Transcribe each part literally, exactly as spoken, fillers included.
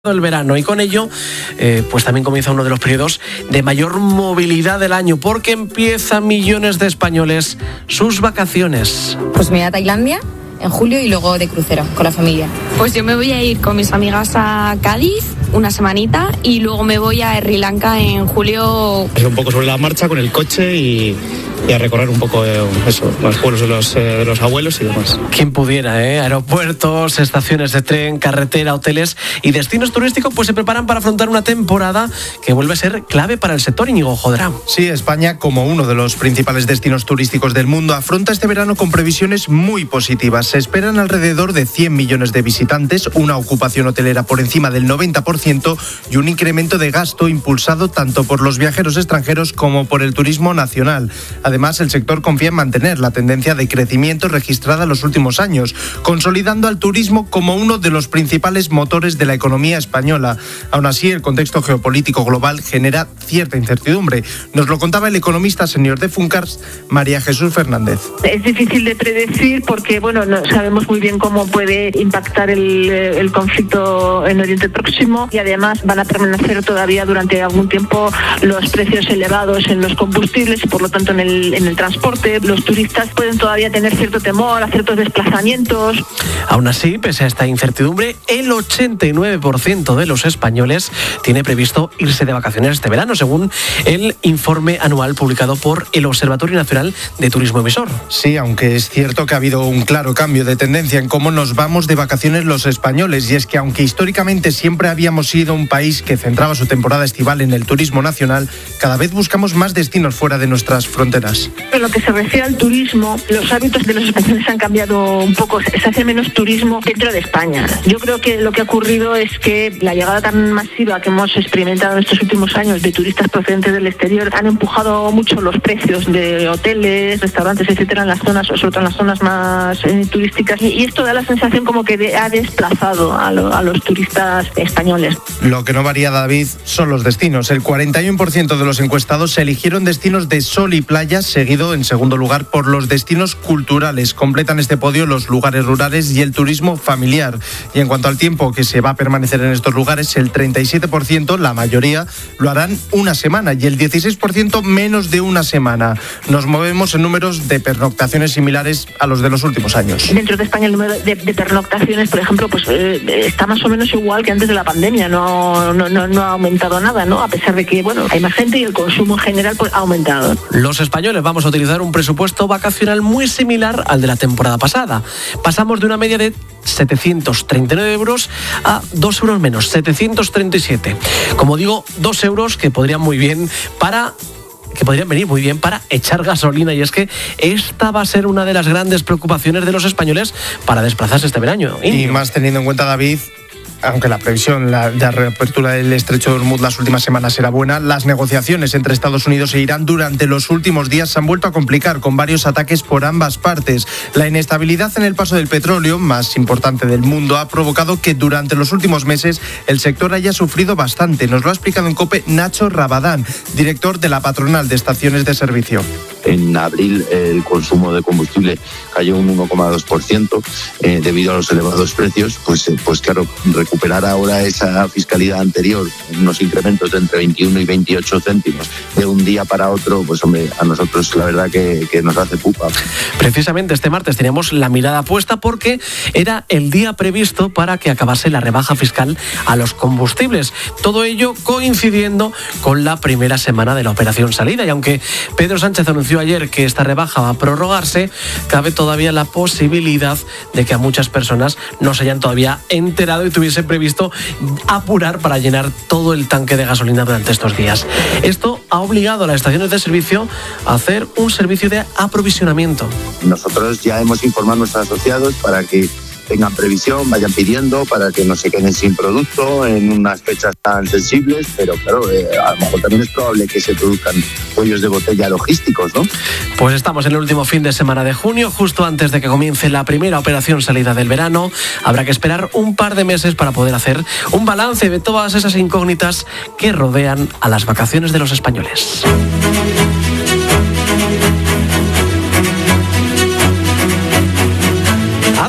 el verano y con ello eh, pues también comienza uno de los periodos de mayor movilidad del año, porque empiezan millones de españoles sus vacaciones. Pues me voy a Tailandia en julio y luego de crucero con la familia. Pues yo me voy a ir con mis amigas a Cádiz una semanita y luego me voy a Sri Lanka en julio. Es un poco sobre la marcha con el coche y, y a recorrer un poco eh, eso, los pueblos de los, eh, de los abuelos y demás. Quien pudiera, ¿eh? Aeropuertos, estaciones de tren, carretera, hoteles y destinos turísticos pues se preparan para afrontar una temporada que vuelve a ser clave para el sector. Íñigo Jodrá. Sí, España, como uno de los principales destinos turísticos del mundo, afronta este verano con previsiones muy positivas. Se esperan alrededor de cien millones de visitantes, una ocupación hotelera por encima del noventa por ciento y un incremento de gasto impulsado tanto por los viajeros extranjeros como por el turismo nacional. Además, el sector confía en mantener la tendencia de crecimiento registrada en los últimos años, consolidando al turismo como uno de los principales motores de la economía española. Aún así, el contexto geopolítico global genera cierta incertidumbre. Nos lo contaba el economista senior de Funcars, María Jesús Fernández. Es difícil de predecir porque, bueno, no sabemos muy bien cómo puede impactar el, el conflicto en Oriente Próximo y además van a permanecer todavía durante algún tiempo los precios elevados en los combustibles y por lo tanto en el, en el transporte. Los turistas pueden todavía tener cierto temor a ciertos desplazamientos. Aún así, pese a esta incertidumbre, el ochenta y nueve por ciento de los españoles tiene previsto irse de vacaciones este verano, según el informe anual publicado por el Observatorio Nacional de Turismo Emisor. Sí, aunque es cierto que ha habido un claro cambio de tendencia en cómo nos vamos de vacaciones los españoles, y es que aunque históricamente siempre habíamos sido un país que centraba su temporada estival en el turismo nacional, cada vez buscamos más destinos fuera de nuestras fronteras. En lo que se refiere al turismo, los hábitos de los españoles han cambiado un poco, se hace menos turismo dentro de España. Yo creo que lo que ha ocurrido es que la llegada tan masiva que hemos experimentado en estos últimos años de turistas procedentes del exterior han empujado mucho los precios de hoteles, restaurantes, etcétera, en las zonas, sobre todo en las zonas más eh, turísticas, y, y esto da la sensación como que de, ha desplazado a, lo, a los turistas españoles. Lo que no varía, David, son los destinos. El cuarenta y uno por ciento de los encuestados eligieron destinos de sol y playa, seguido en segundo lugar por los destinos culturales. Completan este podio los lugares rurales y el turismo familiar. Y en cuanto al tiempo que se va a permanecer en estos lugares, el treinta y siete por ciento, la mayoría, lo harán una semana y el dieciséis por ciento menos de una semana. Nos movemos en números de pernoctaciones similares a los de los últimos años. Dentro de España el número de, de pernoctaciones, por ejemplo, pues eh, está más o menos igual que antes de la pandemia. No, no, no, no ha aumentado nada, ¿no? A pesar de que, bueno, hay más gente y el consumo en general pues ha aumentado. Los españoles vamos a utilizar un presupuesto vacacional muy similar al de la temporada pasada. Pasamos de una media de setecientos treinta y nueve euros a dos euros menos, setecientos treinta y siete. Como digo, dos euros que podrían muy bien para... que podrían venir muy bien para echar gasolina, y es que esta va a ser una de las grandes preocupaciones de los españoles para desplazarse este verano. Y más teniendo en cuenta, David, aunque la previsión la, de reapertura del estrecho de Hormuz las últimas semanas será buena, las negociaciones entre Estados Unidos e Irán durante los últimos días se han vuelto a complicar con varios ataques por ambas partes. La inestabilidad en el paso del petróleo, más importante del mundo, ha provocado que durante los últimos meses el sector haya sufrido bastante. Nos lo ha explicado en COPE Nacho Rabadán, director de la patronal de estaciones de servicio. En abril el consumo de combustible cayó un uno coma dos por ciento eh, debido a los elevados precios. Pues, eh, pues claro, recuperar ahora esa fiscalidad anterior, unos incrementos de entre veintiuno y veintiocho céntimos de un día para otro, pues hombre, a nosotros la verdad que, que nos hace pupa. Precisamente este martes teníamos la mirada puesta porque era el día previsto para que acabase la rebaja fiscal a los combustibles. Todo ello coincidiendo con la primera semana de la operación salida, y aunque Pedro Sánchez anunció ayer que esta rebaja va a prorrogarse, cabe todavía la posibilidad de que a muchas personas no se hayan todavía enterado y tuviese previsto apurar para llenar todo el tanque de gasolina durante estos días. Esto ha obligado a las estaciones de servicio a hacer un servicio de aprovisionamiento. Nosotros ya hemos informado a nuestros asociados para que tengan previsión, vayan pidiendo para que no se queden sin producto en unas fechas tan sensibles, pero claro, eh, a lo mejor también es probable que se produzcan cuellos de botella logísticos, ¿no? Pues estamos en el último fin de semana de junio, justo antes de que comience la primera operación salida del verano. Habrá que esperar un par de meses para poder hacer un balance de todas esas incógnitas que rodean a las vacaciones de los españoles.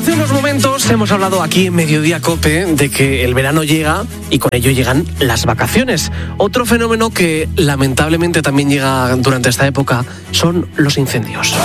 Hace unos momentos hemos hablado aquí en Mediodía COPE de que el verano llega y con ello llegan las vacaciones. Otro fenómeno que lamentablemente también llega durante esta época son los incendios.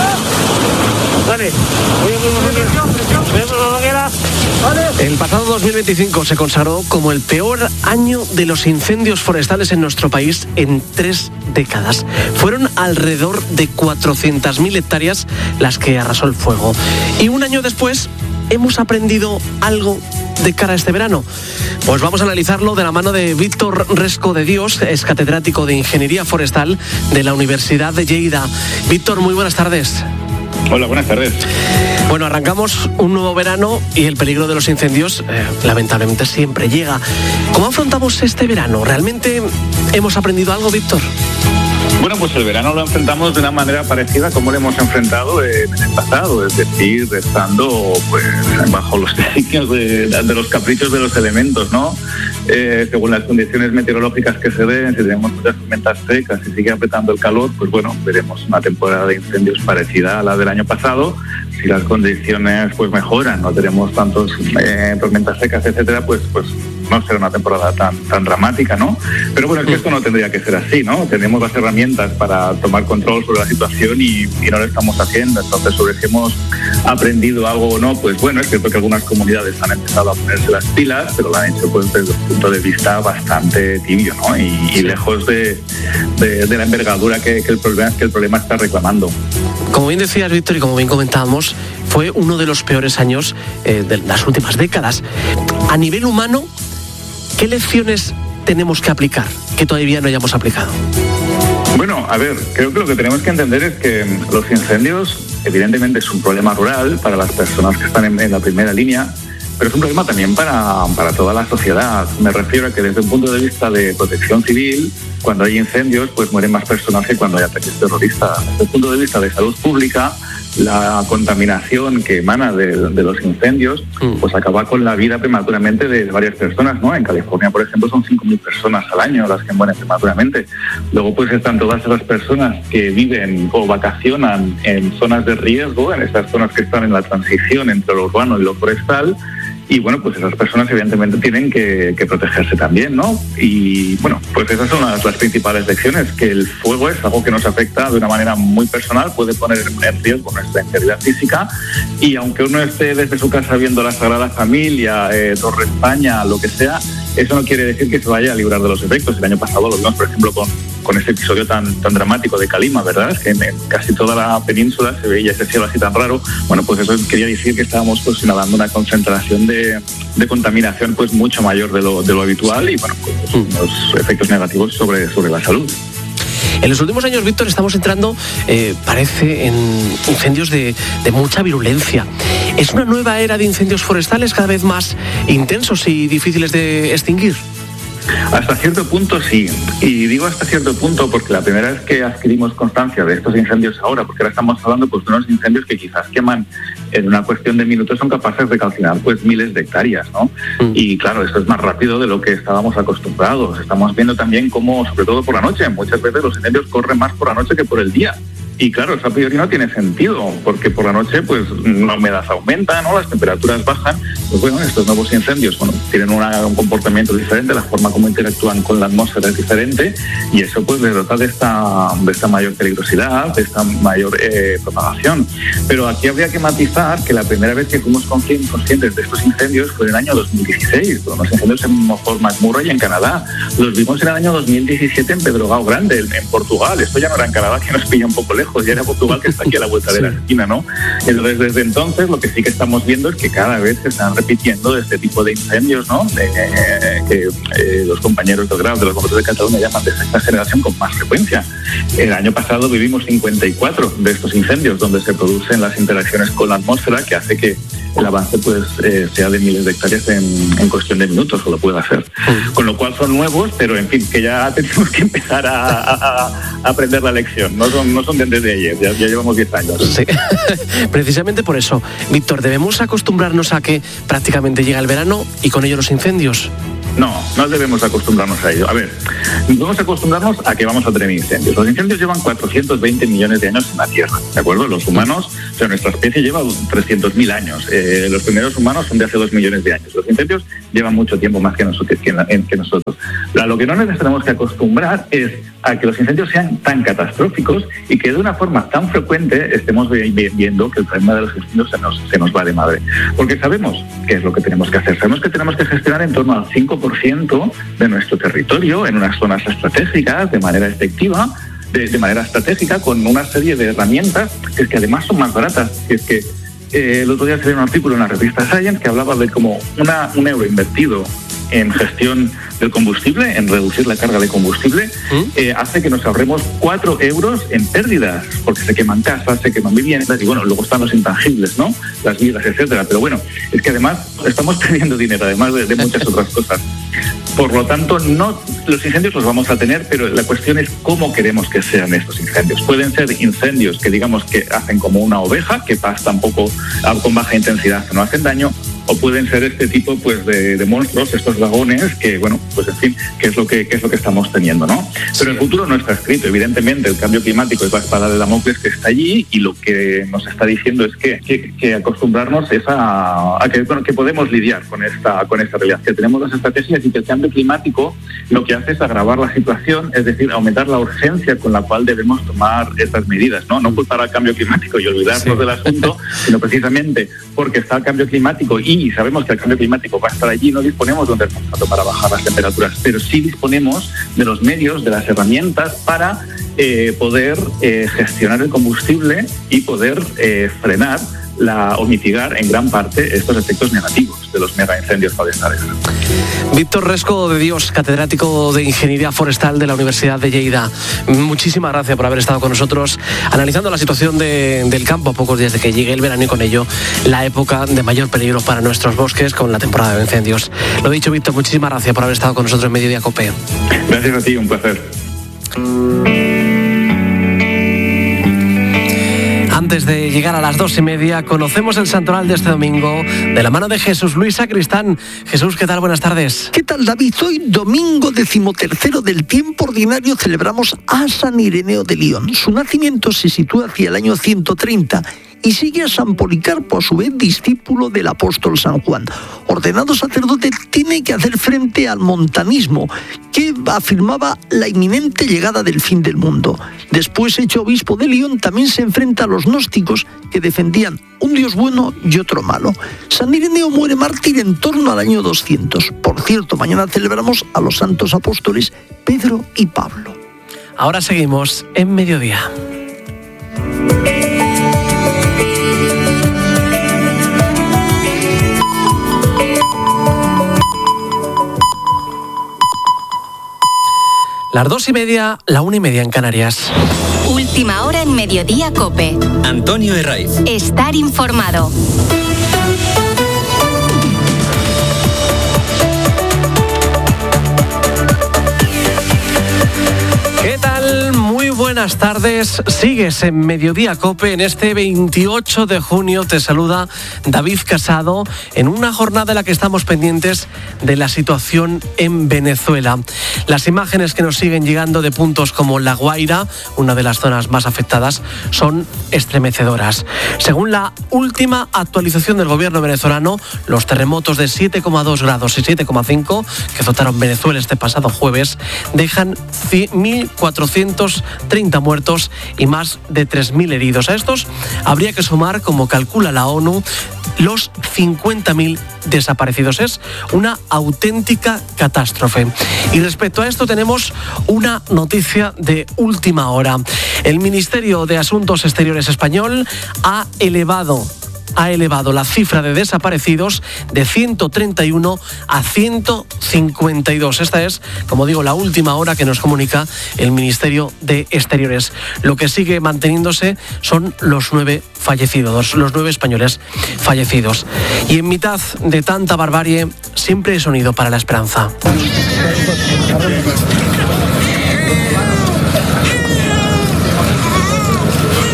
El pasado dos mil veinticinco se consagró como el peor año de los incendios forestales en nuestro país en tres décadas. Fueron alrededor de cuatrocientas mil hectáreas las que arrasó el fuego. Y un año después hemos aprendido algo de cara a este verano. Pues vamos a analizarlo de la mano de Víctor Resco de Dios, es catedrático de Ingeniería Forestal de la Universidad de Lleida. Víctor, muy buenas tardes. Hola, buenas tardes. Bueno, arrancamos un nuevo verano y el peligro de los incendios eh, lamentablemente siempre llega. ¿Cómo afrontamos este verano? ¿Realmente hemos aprendido algo, Víctor? Bueno, pues el verano lo enfrentamos de una manera parecida a como lo hemos enfrentado en el pasado, es decir, estando pues bajo los designios de, de los caprichos de los elementos, ¿no? Eh, según las condiciones meteorológicas que se den, si tenemos muchas tormentas secas y sigue apretando el calor, pues bueno, veremos una temporada de incendios parecida a la del año pasado. Si las condiciones pues mejoran, no tenemos tantos eh, tormentas secas, etcétera, pues pues no será una temporada tan tan dramática, ¿no? Pero bueno, es que esto no tendría que ser así, ¿no? Tenemos las herramientas para tomar control sobre la situación y, y no lo estamos haciendo. Entonces, sobre si hemos aprendido algo o no, pues bueno, es cierto que algunas comunidades han empezado a ponerse las pilas, pero lo han hecho pues desde un punto de vista bastante tibio, ¿no? Y, y lejos de, de, de la envergadura que, que, el problema, que el problema está reclamando. Como bien decías, Víctor, y como bien comentábamos, fue uno de los peores años eh, de las últimas décadas. A nivel humano, ¿qué lecciones tenemos que aplicar que todavía no hayamos aplicado? Bueno, a ver, creo que lo que tenemos que entender es que los incendios, evidentemente, es un problema rural para las personas que están en, en la primera línea, pero es un problema también para, para toda la sociedad. Me refiero a que desde un punto de vista de protección civil, cuando hay incendios, pues mueren más personas que cuando hay ataques terroristas. Desde el punto de vista de salud pública, la contaminación que emana de, de los incendios pues acaba con la vida prematuramente de varias personas, ¿no? En California, por ejemplo, son cinco mil personas al año las que mueren prematuramente. Luego pues están todas esas personas que viven o vacacionan en zonas de riesgo, en estas zonas que están en la transición entre lo urbano y lo forestal. Y bueno, pues esas personas evidentemente tienen que, que protegerse también, ¿no? Y bueno, pues esas son las, las principales lecciones, que el fuego es algo que nos afecta de una manera muy personal, puede poner en riesgo nuestra integridad física, y aunque uno esté desde su casa viendo la Sagrada Familia, eh, Torre España, lo que sea, eso no quiere decir que se vaya a librar de los efectos. El año pasado lo vimos, por ejemplo, con, con ese episodio tan, tan dramático de Calima, ¿verdad? Es que en, en casi toda la península se veía ese cielo así tan raro. Bueno, pues eso quería decir que estábamos pues inhalando una concentración de, de contaminación pues mucho mayor de lo, de lo habitual, y bueno, pues los efectos negativos sobre, sobre la salud. En los últimos años, Víctor, estamos entrando, eh, parece, en incendios de, de mucha virulencia. ¿Es una nueva era de incendios forestales cada vez más intensos y difíciles de extinguir? Hasta cierto punto sí, y digo hasta cierto punto porque la primera vez que adquirimos constancia de estos incendios ahora, porque ahora estamos hablando pues, de unos incendios que quizás queman en una cuestión de minutos, son capaces de calcinar pues miles de hectáreas, ¿no? Mm. Y claro, esto es más rápido de lo que estábamos acostumbrados. Estamos viendo también cómo, sobre todo por la noche, muchas veces los incendios corren más por la noche que por el día. Y claro, eso a priori no tiene sentido, porque por la noche pues la humedad aumenta, ¿no? Las temperaturas bajan. Pues bueno, estos nuevos incendios, bueno, tienen una, un comportamiento diferente, la forma como interactúan con la atmósfera es diferente, y eso pues les dota de esta, de esta mayor peligrosidad, de esta mayor eh, propagación. Pero aquí habría que matizar que la primera vez que fuimos conscientes de estos incendios fue en el año dos mil dieciséis, con los incendios en Fort McMurray en Canadá. Los vimos en el año dos mil diecisiete en Pedrogao Grande, en Portugal. Esto ya no era en Canadá, que nos pilla un poco lejos, ya era Portugal, que está aquí a la vuelta de la esquina, ¿no? Entonces, desde entonces, lo que sí que estamos viendo es que cada vez se están repitiendo este tipo de incendios, ¿no? De, eh, que eh, los compañeros del grado de los bomberos de Cataluña llaman de sexta generación con más frecuencia. El año pasado vivimos cincuenta y cuatro de estos incendios, donde se producen las interacciones con la atmósfera, que hace que el avance pues eh, sea de miles de hectáreas en, en cuestión de minutos, o lo puede hacer. Mm. Con lo cual son nuevos, pero en fin, que ya tenemos que empezar a, a, a aprender la lección. No son, no son desde ayer, ya, ya llevamos diez años. Sí. Precisamente por eso, Víctor, ¿debemos acostumbrarnos a que prácticamente llega el verano y con ello los incendios? No, no debemos acostumbrarnos a ello. A ver, debemos acostumbrarnos a que vamos a tener incendios. Los incendios llevan cuatrocientos veinte millones de años en la Tierra, ¿de acuerdo? Los humanos, o sea, nuestra especie lleva trescientos mil años. Eh, los primeros humanos son de hace dos millones de años. Los incendios llevan mucho tiempo más que nosotros. Que, que nosotros. A lo que no nos tenemos que acostumbrar es a que los incendios sean tan catastróficos y que de una forma tan frecuente estemos viendo que el problema de los incendios se nos, se nos va de madre. Porque sabemos qué es lo que tenemos que hacer. Sabemos que tenemos que gestionar en torno al cinco por ciento de nuestro territorio en unas zonas estratégicas de manera efectiva, de, de manera estratégica, con una serie de herramientas que, es que además son más baratas. Que es que eh, el otro día salió un artículo en la revista Science que hablaba de cómo una, un euro invertido en gestión del combustible, en reducir la carga de combustible, ¿Mm? eh, hace que nos ahorremos cuatro euros en pérdidas, porque se queman casas, se queman viviendas, y bueno, luego están los intangibles, ¿no? Las vidas, etcétera. Pero bueno, es que además estamos perdiendo dinero, además de, de muchas otras cosas. Por lo tanto, no, los incendios los vamos a tener, pero la cuestión es cómo queremos que sean estos incendios. Pueden ser incendios que digamos que hacen como una oveja, que pasa un poco con baja intensidad, que no hacen daño, o pueden ser este tipo pues de, de monstruos, estos dragones, que bueno, pues en fin, que es lo que, que es lo que estamos teniendo, ¿no? Pero el futuro no está escrito. Evidentemente el cambio climático es la espada de Damocles que está allí, y lo que nos está diciendo es que, que, que acostumbrarnos es a, a que, bueno, que podemos lidiar con esta, con esta realidad, que tenemos las estrategias, y que el cambio climático lo que hace es agravar la situación, es decir, aumentar la urgencia con la cual debemos tomar estas medidas, ¿no? No culpar al cambio climático y olvidarnos sí. del asunto, sino precisamente porque está el cambio climático y y sabemos que el cambio climático va a estar allí, no disponemos de un termostato para bajar las temperaturas, pero sí disponemos de los medios, de las herramientas para eh, poder eh, gestionar el combustible y poder eh, frenar la, o mitigar en gran parte estos efectos negativos de los megaincendios forestales. Víctor Resco de Dios, catedrático de Ingeniería Forestal de la Universidad de Lleida. Muchísimas gracias por haber estado con nosotros analizando la situación de, del campo a pocos días de que llegue el verano y con ello la época de mayor peligro para nuestros bosques con la temporada de incendios. Lo dicho, Víctor, muchísimas gracias por haber estado con nosotros en Mediodía COPE. Gracias a ti, un placer. Antes de llegar a las dos y media, conocemos el santoral de este domingo de la mano de Jesús Luis Sacristán. Jesús, ¿qué tal? Buenas tardes. ¿Qué tal, David? Hoy, domingo decimotercero del tiempo ordinario, celebramos a San Ireneo de León. Su nacimiento se sitúa hacia el año ciento treinta y sigue a San Policarpo, a su vez discípulo del apóstol San Juan. Ordenado sacerdote, tiene que hacer frente al montanismo, que afirmaba la inminente llegada del fin del mundo. Después, hecho obispo de León, también se enfrenta a los gnósticos, que defendían un Dios bueno y otro malo. San Ireneo muere mártir en torno al año doscientos. Por cierto, mañana celebramos a los santos apóstoles Pedro y Pablo. Ahora seguimos en Mediodía. Las dos y media, la una y media en Canarias. Última hora en Mediodía COPE. Antonio Herraiz. Estar informado. ¿Qué tal? Muy buenas tardes. Sigues en Mediodía COPE en este veintiocho de junio. Te saluda David Casado en una jornada en la que estamos pendientes de la situación en Venezuela. Las imágenes que nos siguen llegando de puntos como La Guaira, una de las zonas más afectadas, son estremecedoras. Según la última actualización del gobierno venezolano, los terremotos de siete coma dos grados y siete coma cinco que azotaron Venezuela este pasado jueves dejan mil cuatrocientos treinta muertos y más de tres mil heridos. A estos habría que sumar, como calcula la ONU, los cincuenta mil desaparecidos. Es una auténtica catástrofe. Y respecto a esto tenemos una noticia de última hora. El Ministerio de Asuntos Exteriores español ha elevado ha elevado la cifra de desaparecidos de ciento treinta y uno a ciento cincuenta y dos. Esta es, como digo, la última hora que nos comunica el Ministerio de Exteriores. Lo que sigue manteniéndose son los nueve fallecidos, los nueve españoles fallecidos. Y en mitad de tanta barbarie, siempre hay sonido para la esperanza.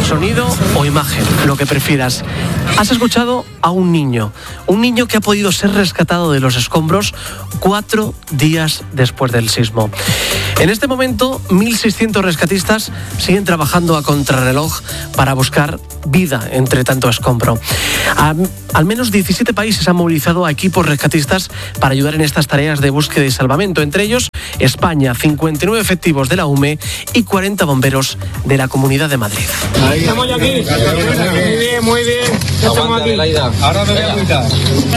Sonido o imagen, lo que prefieras. Has escuchado a un niño, un niño que ha podido ser rescatado de los escombros cuatro días después del sismo. En este momento, mil seiscientos rescatistas siguen trabajando a contrarreloj para buscar vida entre tanto escombro. A, al menos diecisiete países han movilizado a equipos rescatistas para ayudar en estas tareas de búsqueda y salvamento, entre ellos España, cincuenta y nueve efectivos de la U M E y cuarenta bomberos de la Comunidad de Madrid. Estamos ya aquí. Muy bien, muy bien. Estamos aquí. Ahora me voy a cuidar.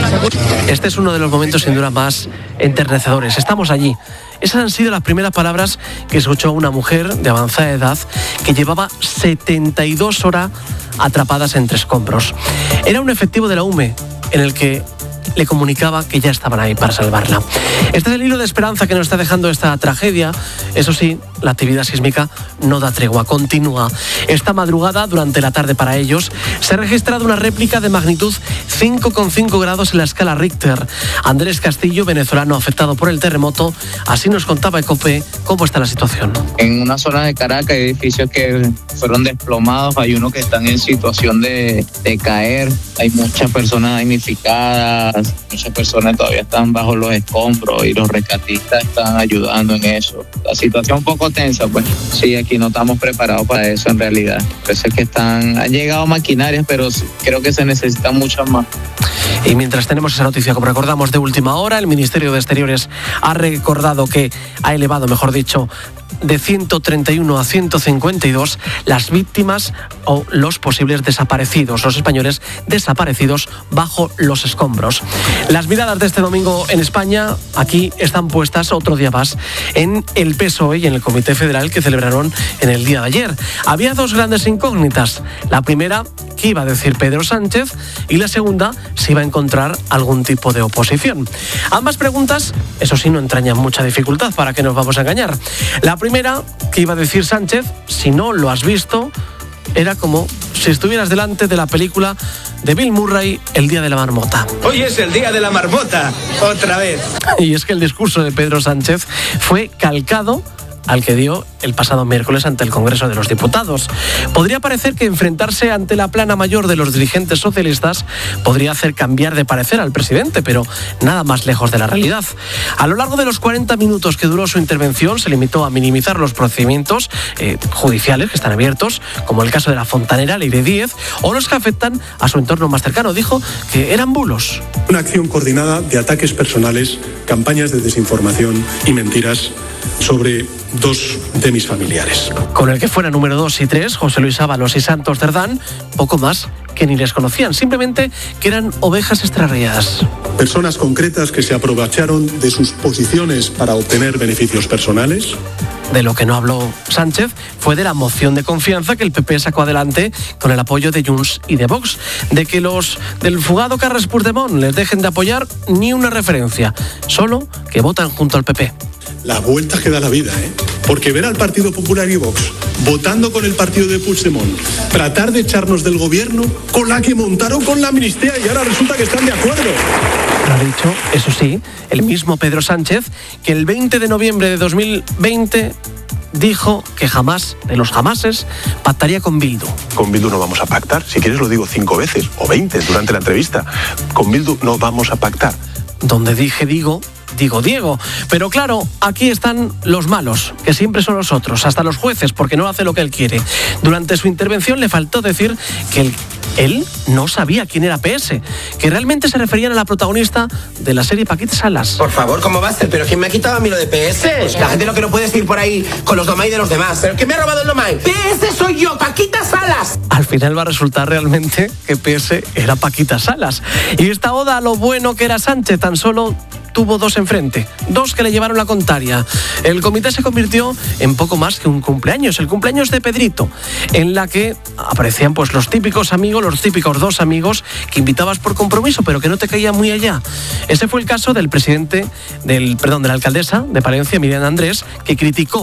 Este es uno de los momentos sin duda más enternecedores. Estamos allí. Esas han sido las primeras palabras que escuchó una mujer de avanzada edad que llevaba setenta y dos horas atrapadas entre escombros. Era un efectivo de la U M E en el que le comunicaba que ya estaban ahí para salvarla. Este es el hilo de esperanza que nos está dejando esta tragedia. Eso sí, la actividad sísmica no da tregua, continúa. Esta madrugada, durante la tarde para ellos, se ha registrado una réplica de magnitud cinco coma cinco grados en la escala Richter. Andrés Castillo, venezolano afectado por el terremoto, así nos contaba Ecope cómo está la situación. En una zona de Caracas hay edificios que fueron desplomados, hay unos que están en situación de, de caer, hay muchas personas damnificadas, muchas personas todavía están bajo los escombros y los rescatistas están ayudando en eso. La situación un poco tensa, pues sí, aquí no estamos preparados para eso en realidad. Parece que están, han llegado maquinarias, pero creo que se necesitan muchas más. Y mientras tenemos esa noticia, como recordamos, de última hora, el Ministerio de Exteriores ha recordado que ha elevado, mejor dicho, de ciento treinta y uno a ciento cincuenta y dos las víctimas o los posibles desaparecidos, los españoles desaparecidos bajo los escombros. Las miradas de este domingo en España aquí están puestas otro día más en el P S O E y en el Comité Federal que celebraron en el día de ayer. Había dos grandes incógnitas. La primera, ¿qué iba a decir Pedro Sánchez? Y la segunda, si iba a encontrar algún tipo de oposición. Ambas preguntas, eso sí, no entrañan mucha dificultad, ¿para qué nos vamos a engañar? La primera, ¿qué iba a decir Sánchez? Si no lo has visto, era como si estuvieras delante de la película de Bill Murray, El Día de la Marmota. Hoy es el Día de la Marmota, otra vez. Y es que el discurso de Pedro Sánchez fue calcado al que dio el pasado miércoles ante el Congreso de los Diputados. Podría parecer que enfrentarse ante la plana mayor de los dirigentes socialistas podría hacer cambiar de parecer al presidente, pero nada más lejos de la realidad. A lo largo de los cuarenta minutos que duró su intervención, se limitó a minimizar los procedimientos eh, judiciales que están abiertos, como el caso de la fontanera, Ley de Díez, o los que afectan a su entorno más cercano. Dijo que eran bulos. Una acción coordinada de ataques personales, campañas de desinformación y mentiras sobre dos de mis familiares. Con el que fuera número dos y tres, José Luis Ábalos y Santos Cerdán, poco más que ni les conocían, simplemente que eran ovejas extraviadas. Personas concretas que se aprovecharon de sus posiciones para obtener beneficios personales. De lo que no habló Sánchez fue de la moción de confianza que el P P sacó adelante con el apoyo de Junts y de Vox. De que los del fugado Carles Puigdemont les dejen de apoyar, ni una referencia, solo que votan junto al P P. La vuelta que da la vida, ¿eh? Porque ver al Partido Popular y Vox votando con el partido de Puigdemont, tratar de echarnos del gobierno con la que montaron con la amnistía y ahora resulta que están de acuerdo. Lo ha dicho, eso sí, el mismo Pedro Sánchez, que el veinte de noviembre de dos mil veinte dijo que jamás, de los jamases, pactaría con Bildu. Con Bildu no vamos a pactar. Si quieres lo digo cinco veces o veinte durante la entrevista. Con Bildu no vamos a pactar. Donde dije digo, digo Diego. Pero claro, aquí están los malos, que siempre son los otros, hasta los jueces, porque no hace lo que él quiere. Durante su intervención le faltó decir que él, él no sabía quién era P S, que realmente se referían a la protagonista de la serie Paquita Salas. Por favor, ¿cómo va a ser? ¿Pero quién me ha quitado a mí lo de P S? Pues la gente lo que no puede decir por ahí con los domain de los demás. ¿Pero quién me ha robado el domain? P S soy yo, Paquita Salas. Al final va a resultar realmente que P S era Paquita Salas. Y esta oda a lo bueno que era Sánchez tan solo tuvo dos enfrente, dos que le llevaron la contraria. El comité se convirtió en poco más que un cumpleaños, el cumpleaños de Pedrito, en la que aparecían pues los típicos amigos, los típicos dos amigos que invitabas por compromiso, pero que no te caían muy allá. Ese fue el caso del presidente, del perdón, de la alcaldesa de Palencia, Miriam Andrés, que criticó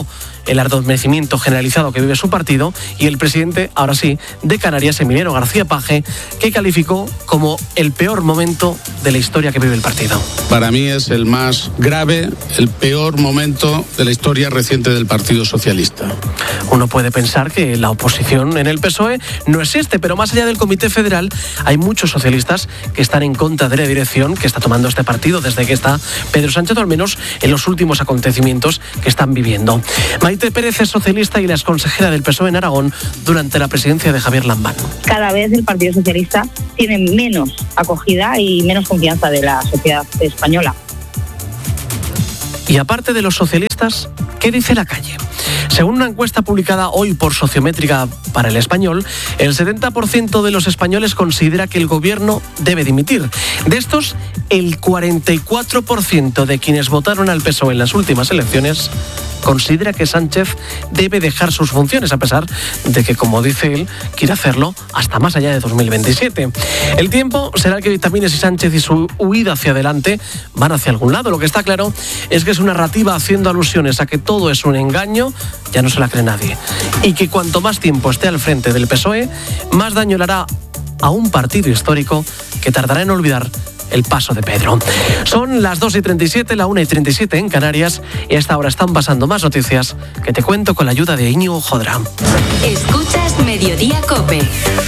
el adormecimiento generalizado que vive su partido, y el presidente, ahora sí, de Canarias, Emiliano García Paje, que calificó como el peor momento de la historia que vive el partido. Para mí es el más grave, el peor momento de la historia reciente del Partido Socialista. Uno puede pensar que la oposición en el P S O E no existe, pero más allá del Comité Federal hay muchos socialistas que están en contra de la dirección que está tomando este partido desde que está Pedro Sánchez, o al menos en los últimos acontecimientos que están viviendo. Maite Pérez es socialista y la exconsejera del P S O E en Aragón durante la presidencia de Javier Lambán. Cada vez el Partido Socialista tiene menos acogida y menos confianza de la sociedad española. Y aparte de los socialistas, ¿qué dice la calle? Según una encuesta publicada hoy por Sociométrica para El Español, el setenta por ciento de los españoles considera que el gobierno debe dimitir. De estos, el cuarenta y cuatro por ciento de quienes votaron al P S O E en las últimas elecciones considera que Sánchez debe dejar sus funciones, a pesar de que, como dice él, quiere hacerlo hasta más allá de dos mil veintisiete. El tiempo será el que dictamine si Sánchez y su huida hacia adelante van hacia algún lado. Lo que está claro es que su narrativa haciendo alusiones a que todo es un engaño ya no se la cree nadie. Y que cuanto más tiempo esté al frente del P S O E, más daño le hará a un partido histórico que tardará en olvidar el paso de Pedro. Son las dos y treinta y siete, la una y treinta y siete en Canarias, y a esta hora están pasando más noticias que te cuento con la ayuda de Íñigo Jodra. Escuchas Mediodía COPE.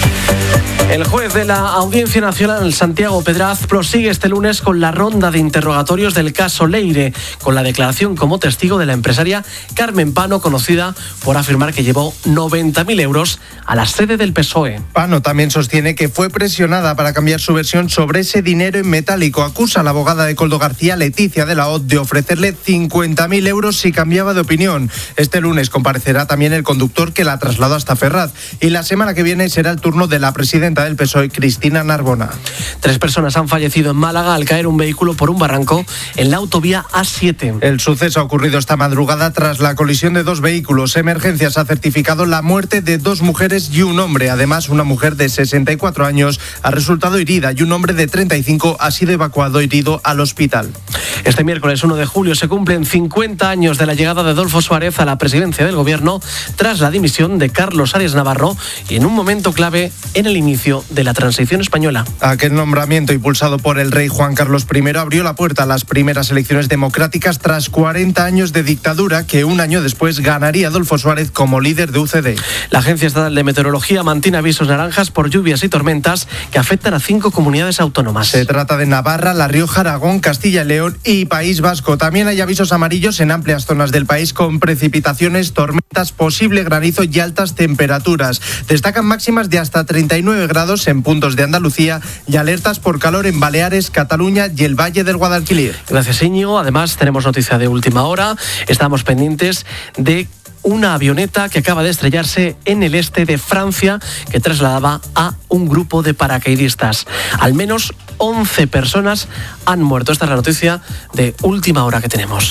El juez de la Audiencia Nacional, Santiago Pedraz, prosigue este lunes con la ronda de interrogatorios del caso Leire, con la declaración como testigo de la empresaria Carmen Pano, conocida por afirmar que llevó noventa mil euros a la sede del P S O E. Pano también sostiene que fue presionada para cambiar su versión sobre ese dinero en metálico. Acusa a la abogada de Koldo García, Leticia de la O D, de ofrecerle cincuenta mil euros si cambiaba de opinión. Este lunes comparecerá también el conductor que la trasladó hasta Ferraz. Y la semana que viene será el turno de la presidenta del P S O E, Cristina Narbona. Tres personas han fallecido en Málaga al caer un vehículo por un barranco en la autovía A siete. El suceso ha ocurrido esta madrugada tras la colisión de dos vehículos. Emergencias ha certificado la muerte de dos mujeres y un hombre. Además, una mujer de sesenta y cuatro años ha resultado herida y un hombre de treinta y cinco ha sido evacuado herido al hospital. Este miércoles uno de julio se cumplen cincuenta años de la llegada de Adolfo Suárez a la presidencia del gobierno tras la dimisión de Carlos Arias Navarro y en un momento clave en el inicio de la transición española. Aquel nombramiento impulsado por el rey Juan Carlos primero abrió la puerta a las primeras elecciones democráticas tras cuarenta años de dictadura que un año después ganaría Adolfo Suárez como líder de U C D. La Agencia Estatal de Meteorología mantiene avisos naranjas por lluvias y tormentas que afectan a cinco comunidades autónomas. Se trata de Navarra, La Rioja, Aragón, Castilla y León y País Vasco. También hay avisos amarillos en amplias zonas del país con precipitaciones, tormentas, posible granizo y altas temperaturas. Destacan máximas de hasta treinta y nueve grados en puntos de Andalucía y alertas por calor en Baleares, Cataluña y el Valle del Guadalquivir. Gracias, Íñigo. Además, tenemos noticia de última hora. Estamos pendientes de una avioneta que acaba de estrellarse en el este de Francia que trasladaba a un grupo de paracaidistas. Al menos once personas han muerto. Esta es la noticia de última hora que tenemos.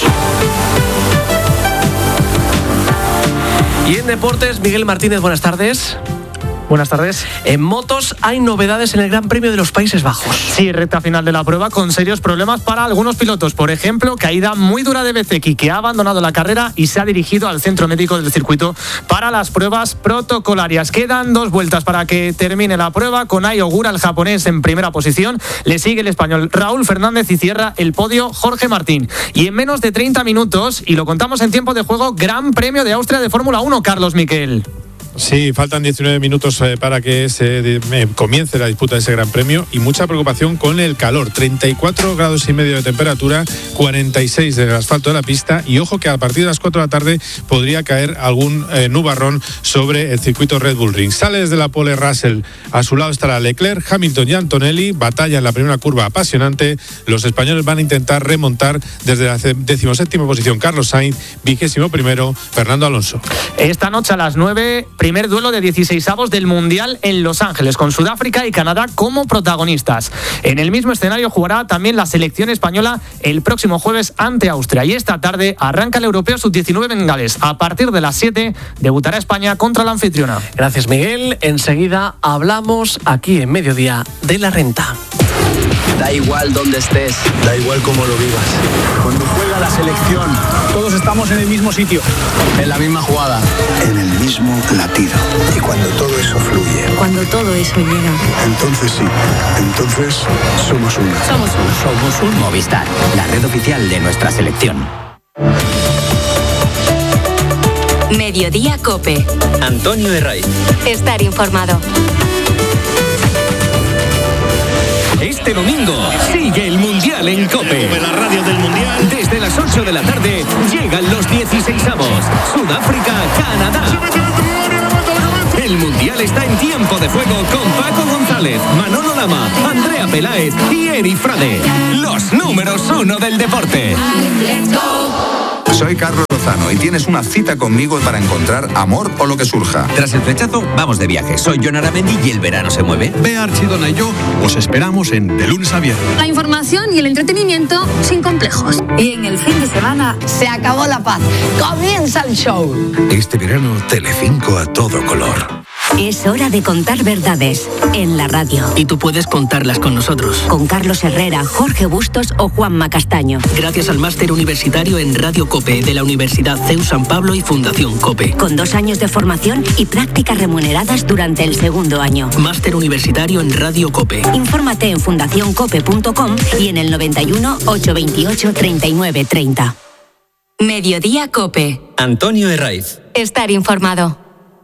Y en deportes, Miguel Martínez, buenas tardes. Buenas tardes. En motos hay novedades en el Gran Premio de los Países Bajos. Sí, recta final de la prueba con serios problemas para algunos pilotos. Por ejemplo, caída muy dura de Bezzecchi, que ha abandonado la carrera y se ha dirigido al centro médico del circuito para las pruebas protocolarias. Quedan dos vueltas para que termine la prueba, con Ai Ogura, el japonés, en primera posición. Le sigue el español Raúl Fernández y cierra el podio Jorge Martín. Y en menos de treinta minutos, y lo contamos en tiempo de juego, Gran Premio de Austria de Fórmula uno, Carlos Miquel. Sí, faltan diecinueve minutos eh, para que se eh, comience la disputa de ese Gran Premio y mucha preocupación con el calor. treinta y cuatro grados y medio de temperatura, cuarenta y seis del asfalto de la pista y ojo que a partir de las cuatro de la tarde podría caer algún eh, nubarrón sobre el circuito Red Bull Ring. Sale desde la pole Russell, a su lado estará Leclerc, Hamilton y Antonelli, batalla en la primera curva apasionante. Los españoles van a intentar remontar desde la decimoséptima posición Carlos Sainz, vigésimo primero Fernando Alonso. Esta noche a las nueve, primer duelo de dieciseisavos del Mundial en Los Ángeles, con Sudáfrica y Canadá como protagonistas. En el mismo escenario jugará también la selección española el próximo jueves ante Austria. Y esta tarde arranca el Europeo sub diecinueve en Gales. A partir de las siete debutará España contra la anfitriona. Gracias, Miguel. Enseguida hablamos aquí en Mediodía de la renta. Da igual dónde estés, da igual cómo lo vivas. Cuando juega la selección, todos estamos en el mismo sitio, en la misma jugada, en el mismo latido. Y cuando todo eso fluye, cuando todo eso llega, entonces sí, entonces somos uno. Somos uno. Somos un Movistar, la red oficial de nuestra selección. Mediodía Cope. Antonio Herraiz. Estar informado. Este domingo sigue el Mundial en COPE. La radio del Mundial. Desde las ocho de la tarde llegan los dieciseisavos. Sudáfrica, Canadá. El Mundial está en tiempo de juego con Paco González, Manolo Lama, Andrea Peláez y Eri Frade. Los números uno del deporte. Soy Carlos Lozano y tienes una cita conmigo para encontrar amor o lo que surja. Tras el flechazo, vamos de viaje. Soy Jon Aramendi y el verano se mueve. Bea Archidona y yo os esperamos en De Lunes a Viernes. La información y el entretenimiento sin complejos. Y en el fin de semana se acabó la paz. Comienza el show. Este verano, Telecinco a todo color. Es hora de contar verdades en la radio. Y tú puedes contarlas con nosotros. Con Carlos Herrera, Jorge Bustos o Juanma Castaño. Gracias al máster universitario en Radio COPE de la Universidad C E U San Pablo y Fundación COPE. Con dos años de formación y prácticas remuneradas durante el segundo año. Máster universitario en Radio COPE. Infórmate en fundación cope punto com y en el noventa y uno, ochocientos veintiocho, treinta y nueve treinta. Mediodía Cope. Antonio Herraiz. Estar informado.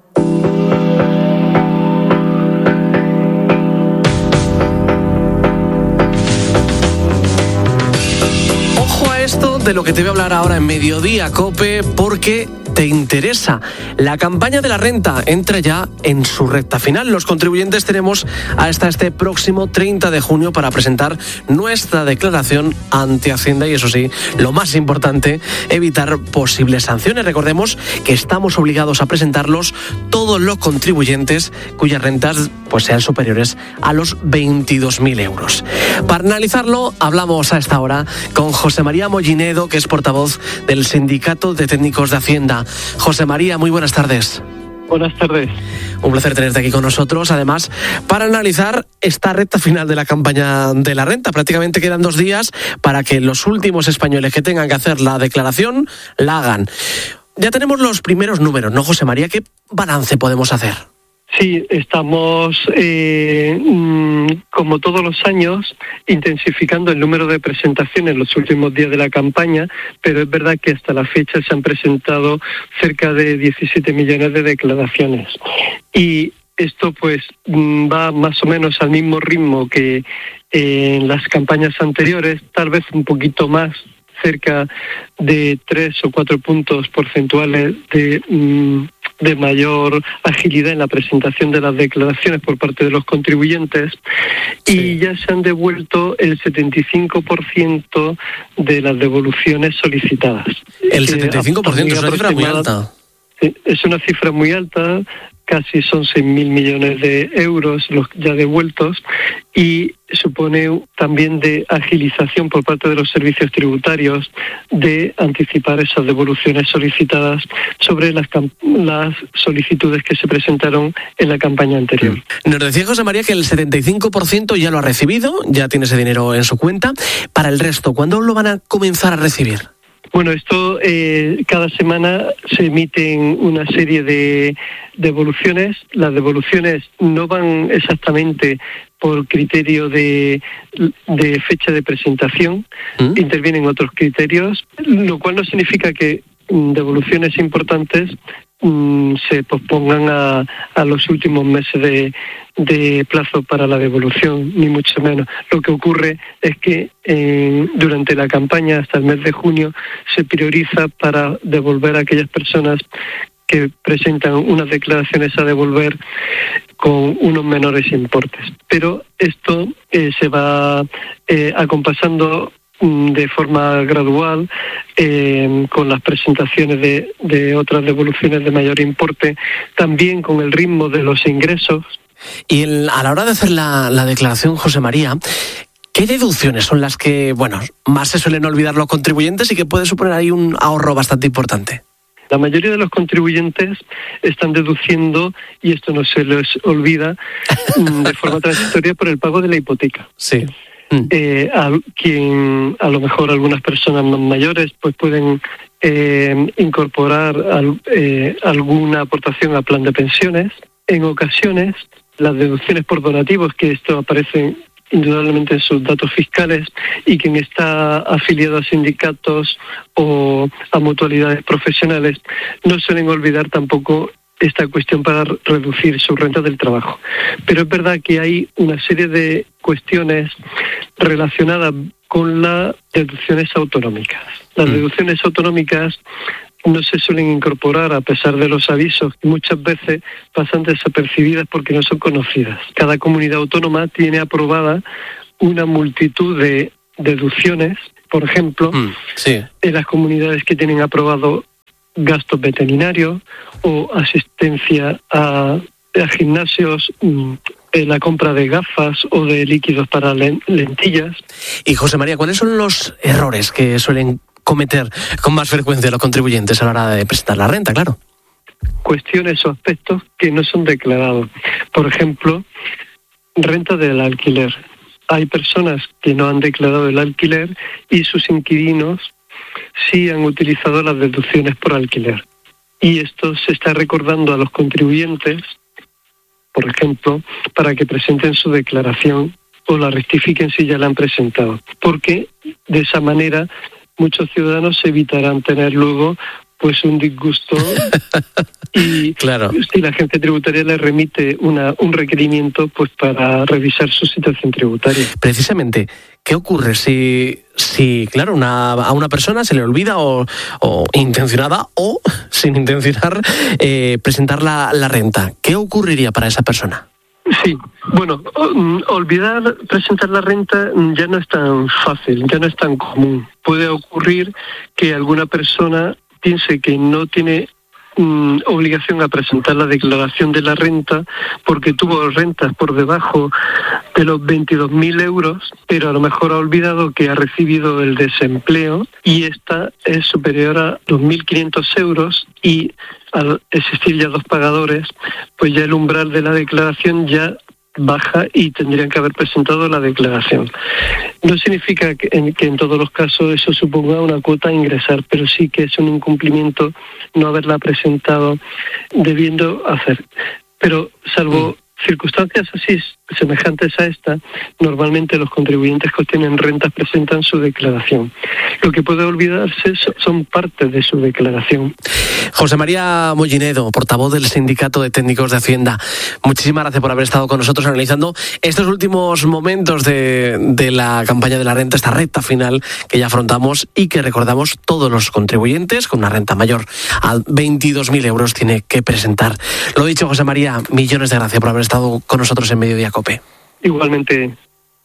Esto de lo que te voy a hablar ahora en Mediodía Cope, porque te interesa. La campaña de la renta entra ya en su recta final. Los contribuyentes tenemos hasta este próximo treinta de junio para presentar nuestra declaración ante Hacienda y, eso sí, lo más importante, evitar posibles sanciones. Recordemos que estamos obligados a presentarlos todos los contribuyentes cuyas rentas pues sean superiores a los veintidós mil euros. Para analizarlo, hablamos a esta hora con José María Mollinedo, que es portavoz del Sindicato de Técnicos de Hacienda. José María, muy buenas tardes. Buenas tardes. Un placer tenerte aquí con nosotros, además, para analizar esta recta final de la campaña de la renta. Prácticamente quedan dos días para que los últimos españoles que tengan que hacer la declaración la hagan. Ya tenemos los primeros números, ¿no, José María? ¿Qué balance podemos hacer? Sí, estamos, eh, como todos los años, intensificando el número de presentaciones en los últimos días de la campaña, pero es verdad que hasta la fecha se han presentado cerca de diecisiete millones de declaraciones. Y esto pues va más o menos al mismo ritmo que en las campañas anteriores, tal vez un poquito más, cerca de tres o cuatro puntos porcentuales de... Mm, de mayor agilidad en la presentación de las declaraciones por parte de los contribuyentes, sí. Y ya se han devuelto el setenta y cinco por ciento de las devoluciones solicitadas. El setenta y cinco por ciento es una cifra muy alta. Sí, es una cifra muy alta, casi son seis mil millones de euros los ya devueltos, y supone también de agilización por parte de los servicios tributarios de anticipar esas devoluciones solicitadas sobre las, las solicitudes que se presentaron en la campaña anterior. Nos decía José María que el setenta y cinco por ciento ya lo ha recibido, ya tiene ese dinero en su cuenta. Para el resto, ¿cuándo lo van a comenzar a recibir? Bueno, esto eh, cada semana se emiten una serie de devoluciones. Las devoluciones no van exactamente por criterio de, de fecha de presentación, ¿Mm? Intervienen otros criterios, lo cual no significa que devoluciones importantes mm, se pospongan a, a los últimos meses de, de plazo para la devolución, ni mucho menos. Lo que ocurre es que eh, durante la campaña hasta el mes de junio se prioriza para devolver a aquellas personas que presentan unas declaraciones a devolver con unos menores importes. Pero esto eh, se va eh, acompasando de forma gradual eh, con las presentaciones de, de otras devoluciones de mayor importe, también con el ritmo de los ingresos. Y el, a la hora de hacer la, la declaración, José María, ¿qué deducciones son las que, bueno, más se suelen olvidar los contribuyentes y que puede suponer ahí un ahorro bastante importante? La mayoría de los contribuyentes están deduciendo, y esto no se les olvida, de forma transitoria por el pago de la hipoteca. Sí. Mm. Eh, a, quien a lo mejor algunas personas más mayores pues pueden eh, incorporar al, eh, alguna aportación a plan de pensiones. En ocasiones, las deducciones por donativos, que esto aparece indudablemente en sus datos fiscales, y quien está afiliado a sindicatos o a mutualidades profesionales, no suelen olvidar tampoco esta cuestión para reducir su renta del trabajo. Pero es verdad que hay una serie de cuestiones relacionadas con las deducciones autonómicas. Las mm. deducciones autonómicas no se suelen incorporar a pesar de los avisos que muchas veces pasan desapercibidas porque no son conocidas. Cada comunidad autónoma tiene aprobada una multitud de deducciones, por ejemplo, mm, sí. en las comunidades que tienen aprobado gastos veterinarios o asistencia a, a gimnasios, en la compra de gafas o de líquidos para lentillas. Y José María, ¿cuáles son los errores que suelen cometer con más frecuencia los contribuyentes a la hora de presentar la renta, claro? Cuestiones o aspectos que no son declarados. Por ejemplo, renta del alquiler. Hay personas que no han declarado el alquiler y sus inquilinos sí han utilizado las deducciones por alquiler. Y esto se está recordando a los contribuyentes, por ejemplo, para que presenten su declaración o la rectifiquen si ya la han presentado. Porque de esa manera muchos ciudadanos evitarán tener luego pues un disgusto y claro. si la agencia tributaria le remite una, un requerimiento pues para revisar su situación tributaria. Precisamente, ¿qué ocurre si, si claro, una, a una persona se le olvida o, o intencionada o sin intencionar eh, presentar la, la renta? ¿Qué ocurriría para esa persona? Sí, bueno, olvidar presentar la renta ya no es tan fácil, ya no es tan común. Puede ocurrir que alguna persona piense que no tiene mm, obligación a presentar la declaración de la renta porque tuvo rentas por debajo de los veintidós mil euros, pero a lo mejor ha olvidado que ha recibido el desempleo y esta es superior a dos mil quinientos euros, y al existir ya dos pagadores, pues ya el umbral de la declaración ya baja y tendrían que haber presentado la declaración. No significa que en, que en todos los casos eso suponga una cuota a ingresar, pero sí que es un incumplimiento no haberla presentado debiendo hacer. Pero salvo circunstancias así semejantes a esta, normalmente los contribuyentes que obtienen rentas presentan su declaración. Lo que puede olvidarse son partes de su declaración. José María Mollinedo, portavoz del Sindicato de Técnicos de Hacienda, muchísimas gracias por haber estado con nosotros analizando estos últimos momentos de, de la campaña de la renta, esta recta final que ya afrontamos y que recordamos todos los contribuyentes con una renta mayor a veintidós mil euros tiene que presentar. Lo dicho, José María, millones de gracias por haber estado con nosotros en Mediodía Cope. Igualmente.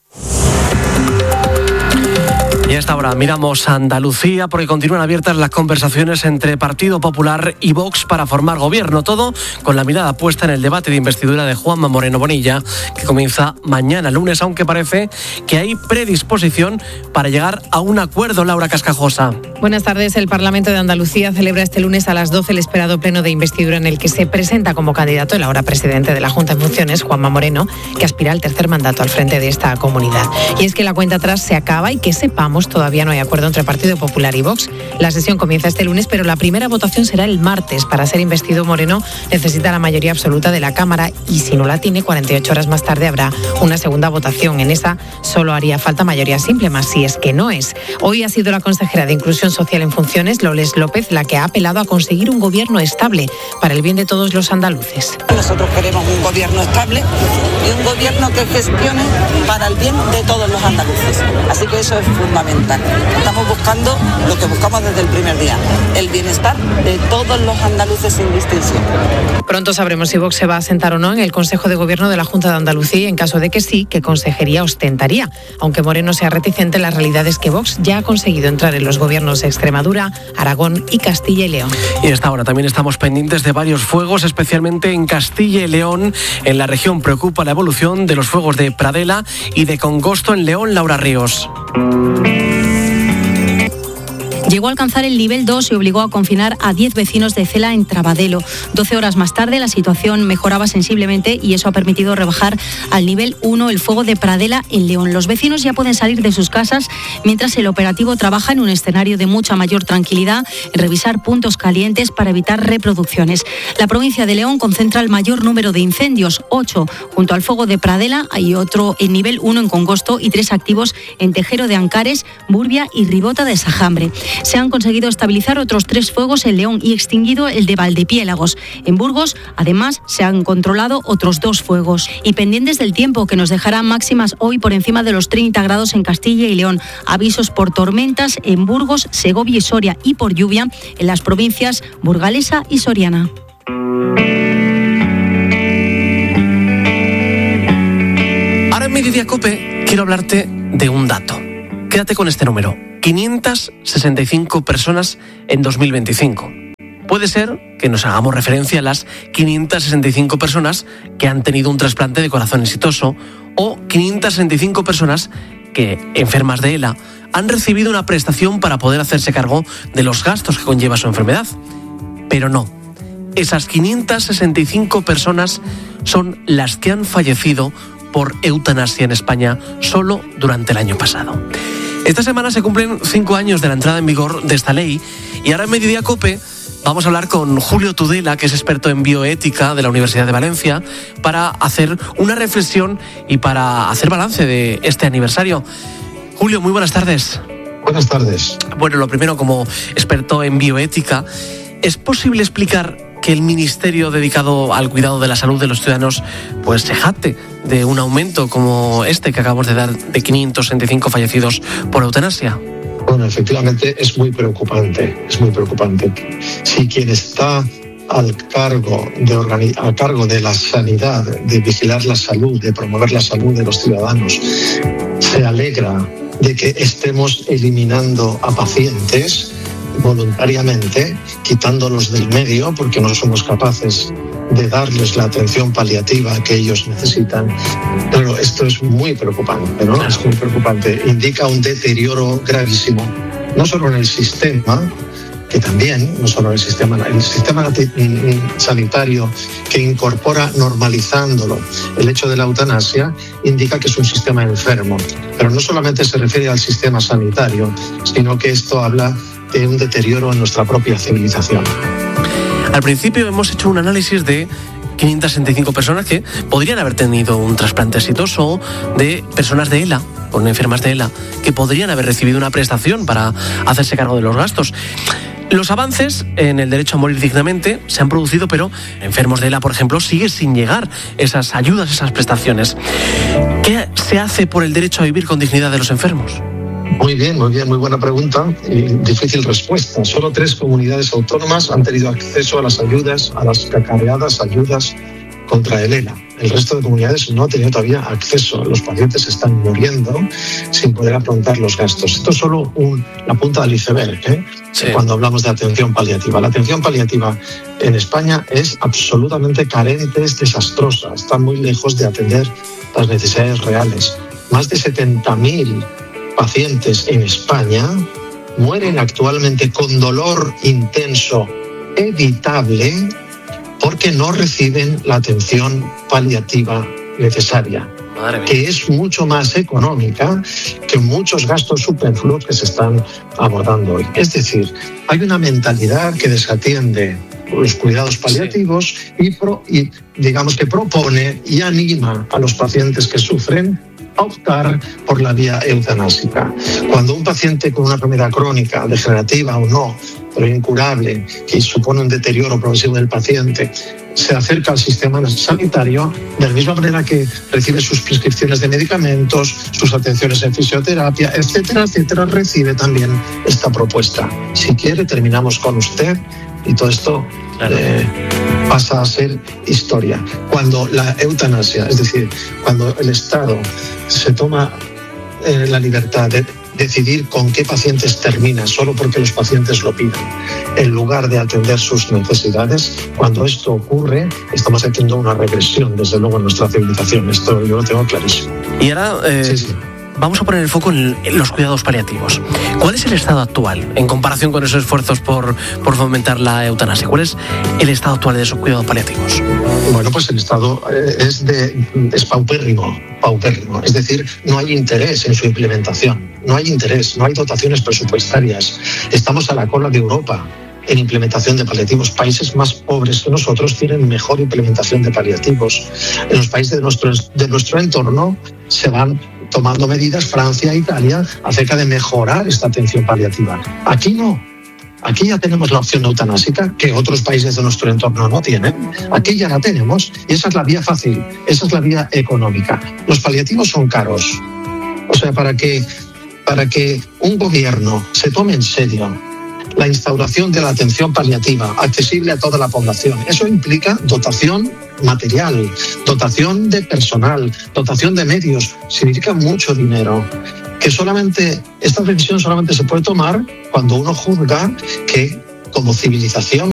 Y a esta hora miramos a Andalucía porque continúan abiertas las conversaciones entre Partido Popular y Vox para formar gobierno. Todo con la mirada puesta en el debate de investidura de Juanma Moreno Bonilla, que comienza mañana lunes, aunque parece que hay predisposición para llegar a un acuerdo. Laura Cascajosa. Buenas tardes. El Parlamento de Andalucía celebra este lunes a las doce el esperado pleno de investidura en el que se presenta como candidato el ahora presidente de la Junta en funciones, Juanma Moreno, que aspira al tercer mandato al frente de esta comunidad. Y es que la cuenta atrás se acaba y que sepamos todavía no hay acuerdo entre Partido Popular y Vox. La sesión comienza este lunes, pero la primera votación será el martes. Para ser investido, Moreno necesita la mayoría absoluta de la Cámara y si no la tiene, cuarenta y ocho horas más tarde habrá una segunda votación. En esa solo haría falta mayoría simple, más si es que no es. Hoy ha sido la consejera de Inclusión Social en funciones, Loles López, la que ha apelado a conseguir un gobierno estable para el bien de todos los andaluces. Nosotros queremos un gobierno estable y un gobierno que gestione para el bien de todos los andaluces. Así que eso es fundamental. Estamos buscando lo que buscamos desde el primer día, el bienestar de todos los andaluces sin distinción. Pronto sabremos si Vox se va a sentar o no en el Consejo de Gobierno de la Junta de Andalucía y en caso de que sí, qué consejería ostentaría. Aunque Moreno sea reticente, la realidad es que Vox ya ha conseguido entrar en los gobiernos de Extremadura, Aragón y Castilla y León. Y a esta hora también estamos pendientes de varios fuegos, especialmente en Castilla y León. En la región preocupa la evolución de los fuegos de Pradela y de Congosto en León. Laura Ríos. llegó a alcanzar el nivel dos y obligó a confinar a diez vecinos de Cela en Trabadelo. doce horas más tarde la situación mejoraba sensiblemente y eso ha permitido rebajar al nivel uno el fuego de Pradela en León. Los vecinos ya pueden salir de sus casas mientras el operativo trabaja en un escenario de mucha mayor tranquilidad, en revisar puntos calientes para evitar reproducciones. La provincia de León concentra el mayor número de incendios, ocho junto al fuego de Pradela, hay otro en nivel uno en Congosto y tres activos en Tejero de Ancares, Burbia y Ribota de Sajambre. Se han conseguido estabilizar otros tres fuegos en León y extinguido el de Valdepiélagos. En Burgos, además, se han controlado otros dos fuegos. Y pendientes del tiempo, que nos dejará máximas hoy por encima de los treinta grados en Castilla y León. Avisos por tormentas en Burgos, Segovia y Soria y por lluvia en las provincias burgalesa y soriana. Ahora en Mediodía COPE quiero hablarte de un dato. Quédate con este número. quinientas sesenta y cinco personas en dos mil veinticinco. Puede ser que nos hagamos referencia a las quinientas sesenta y cinco personas que han tenido un trasplante de corazón exitoso o quinientas sesenta y cinco personas que, enfermas de ELA, han recibido una prestación para poder hacerse cargo de los gastos que conlleva su enfermedad. Pero no, esas quinientas sesenta y cinco personas son las que han fallecido por eutanasia en España solo durante el año pasado. Esta semana se cumplen cinco años de la entrada en vigor de esta ley y ahora en Mediodía COPE vamos a hablar con Julio Tudela, que es experto en bioética de la Universidad de Valencia, para hacer una reflexión y para hacer balance de este aniversario. Julio, muy buenas tardes. Buenas tardes. Bueno, lo primero, como experto en bioética, ¿es posible explicar que el ministerio dedicado al cuidado de la salud de los ciudadanos pues se jacte de un aumento como este que acabamos de dar de quinientos sesenta y cinco fallecidos por eutanasia? Bueno, efectivamente es muy preocupante, es muy preocupante. Si quien está al cargo de organi- al cargo de la sanidad, de vigilar la salud, de promover la salud de los ciudadanos, se alegra de que estemos eliminando a pacientes voluntariamente, quitándolos del medio porque no somos capaces de darles la atención paliativa que ellos necesitan. Pero esto es muy preocupante, ¿no? Es muy preocupante. Indica un deterioro gravísimo, no solo en el sistema, que también, no solo en el sistema, el sistema sanitario que incorpora normalizándolo el hecho de la eutanasia, indica que es un sistema enfermo. Pero no solamente se refiere al sistema sanitario, sino que esto habla de un deterioro en nuestra propia civilización. Al principio hemos hecho un análisis de quinientas sesenta y cinco personas que podrían haber tenido un trasplante exitoso, de personas de ELA, con enfermas de ELA, que podrían haber recibido una prestación para hacerse cargo de los gastos. Los avances en el derecho a morir dignamente se han producido, pero enfermos de ELA, por ejemplo, sigue sin llegar esas ayudas, esas prestaciones. ¿Qué se hace por el derecho a vivir con dignidad de los enfermos? Muy bien, muy bien, muy buena pregunta y difícil respuesta. Solo tres comunidades autónomas han tenido acceso a las ayudas, a las cacareadas ayudas contra el ELA. El resto de comunidades no ha tenido todavía acceso. Los pacientes están muriendo sin poder afrontar los gastos. Esto es solo un, la punta del iceberg, ¿eh? Sí. Cuando hablamos de atención paliativa. La atención paliativa en España es absolutamente carente, es desastrosa. Está muy lejos de atender las necesidades reales. Más de setenta mil pacientes en España mueren actualmente con dolor intenso evitable porque no reciben la atención paliativa necesaria, que es mucho más económica que muchos gastos superfluos que se están abordando hoy. Es decir, hay una mentalidad que desatiende los cuidados paliativos y, pro, y digamos que propone y anima a los pacientes que sufren a optar por la vía eutanásica. Cuando un paciente con una enfermedad crónica, degenerativa o no, pero incurable, que supone un deterioro progresivo del paciente, se acerca al sistema sanitario, de la misma manera que recibe sus prescripciones de medicamentos, sus atenciones en fisioterapia, etcétera, etcétera, recibe también esta propuesta. Si quiere, terminamos con usted y todo esto eh, pasa a ser historia. Cuando la eutanasia, es decir, cuando el Estado se toma eh, la libertad de decidir con qué pacientes termina solo porque los pacientes lo piden, en lugar de atender sus necesidades, cuando esto ocurre, estamos haciendo una regresión, desde luego, en nuestra civilización. Esto yo lo tengo clarísimo. Y ahora, eh, sí, sí. vamos a poner el foco en los cuidados paliativos. ¿Cuál es el estado actual en comparación con esos esfuerzos por, por fomentar la eutanasia? ¿Cuál es el estado actual de esos cuidados paliativos? Bueno, pues el estado es, de, es paupérrimo, paupérrimo. Es decir, no hay interés en su implementación. No hay interés, no hay dotaciones presupuestarias. Estamos a la cola de Europa en implementación de paliativos. Países más pobres que nosotros tienen mejor implementación de paliativos. En los países de nuestro, de nuestro entorno se van tomando medidas, Francia e Italia, acerca de mejorar esta atención paliativa. Aquí no. Aquí ya tenemos la opción eutanásica que otros países de nuestro entorno no tienen. Aquí ya la tenemos y esa es la vía fácil, esa es la vía económica. Los paliativos son caros. O sea, para que, para que un gobierno se tome en serio la instauración de la atención paliativa accesible a toda la población, eso implica dotación material, dotación de personal, dotación de medios, significa mucho dinero. Que solamente, esta decisión solamente se puede tomar cuando uno juzga que, como civilización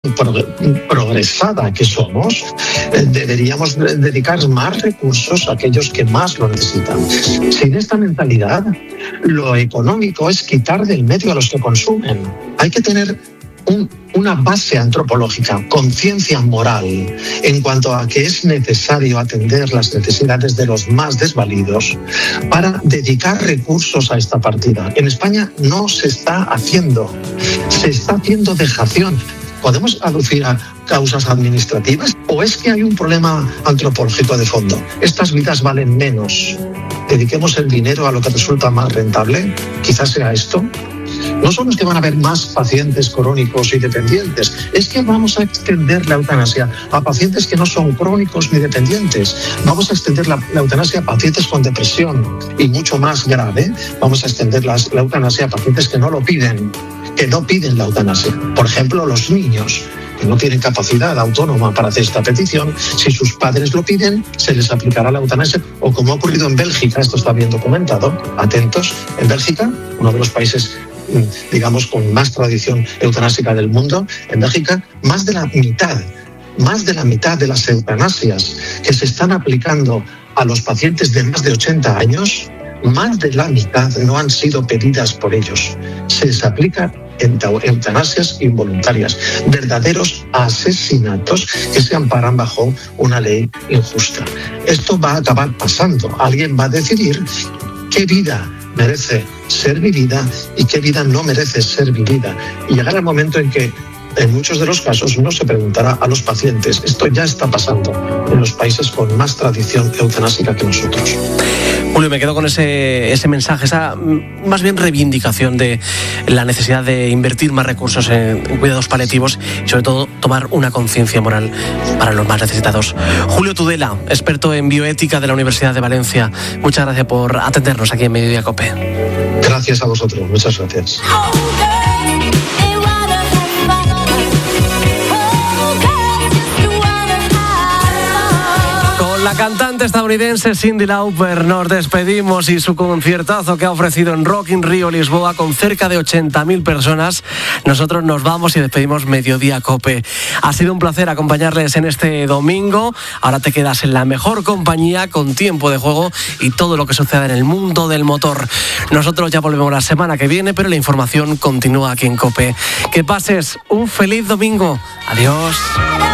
progresada que somos, deberíamos dedicar más recursos a aquellos que más lo necesitan. Sin esta mentalidad, lo económico es quitar del medio a los que consumen. Hay que tener un, una base antropológica, conciencia moral, en cuanto a que es necesario atender las necesidades de los más desvalidos para dedicar recursos a esta partida. En España no se está haciendo, se está haciendo dejación. ¿Podemos aducir a causas administrativas o es que hay un problema antropológico de fondo? Estas vidas valen menos. Dediquemos el dinero a lo que resulta más rentable. Quizás sea esto. No solo es que van a haber más pacientes crónicos y dependientes, es que vamos a extender la eutanasia a pacientes que no son crónicos ni dependientes. Vamos a extender la, la eutanasia a pacientes con depresión y mucho más grave, vamos a extender la, la eutanasia a pacientes que no lo piden, que no piden la eutanasia. Por ejemplo, los niños que no tienen capacidad autónoma para hacer esta petición, si sus padres lo piden, se les aplicará la eutanasia, o como ha ocurrido en Bélgica, esto está bien documentado, atentos, en Bélgica, uno de los países digamos con más tradición eutanásica del mundo, en Bélgica, más de la mitad, más de la mitad de las eutanasias que se están aplicando a los pacientes de más de ochenta años, más de la mitad no han sido pedidas por ellos. Se les aplica eutanasias involuntarias, verdaderos asesinatos que se amparan bajo una ley injusta. Esto va a acabar pasando. Alguien va a decidir qué vida merece ser vivida y qué vida no merece ser vivida. Y llegará el momento en que, en muchos de los casos, no se preguntará a los pacientes. Esto ya está pasando en los países con más tradición eutanásica que nosotros. Julio, me quedo con ese, ese mensaje, esa más bien reivindicación de la necesidad de invertir más recursos en, en cuidados paliativos y sobre todo tomar una conciencia moral para los más necesitados. Julio Tudela, experto en bioética de la Universidad de Valencia, muchas gracias por atendernos aquí en Mediodía COPE. Gracias a vosotros, muchas gracias. La cantante estadounidense Cyndi Lauper nos despedimos y su conciertazo que ha ofrecido en Rock in Rio Lisboa con cerca de ochenta mil personas. Nosotros nos vamos y despedimos Mediodía COPE. Ha sido un placer acompañarles en este domingo. Ahora te quedas en la mejor compañía con Tiempo de Juego y todo lo que sucede en el mundo del motor. Nosotros ya volvemos la semana que viene, pero la información continúa aquí en COPE. Que pases un feliz domingo. Adiós.